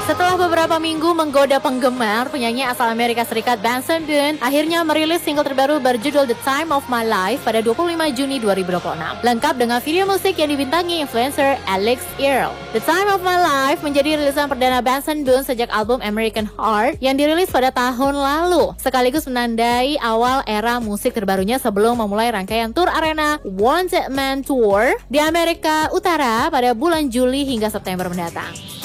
Setelah beberapa minggu menggoda penggemar, penyanyi asal Amerika Serikat Benson Boone akhirnya merilis single terbaru berjudul The Time of My Life pada 25 Juni 2026. Lengkap dengan video musik yang dibintangi influencer Alex Earle. The Time of My Life menjadi rilisan perdana Benson Boone sejak album American Heart yang dirilis pada tahun lalu, sekaligus menandai awal era musik terbarunya sebelum memulai rangkaian tur arena Wanted Man Tour di Amerika Utara pada bulan Juli hingga September mendatang.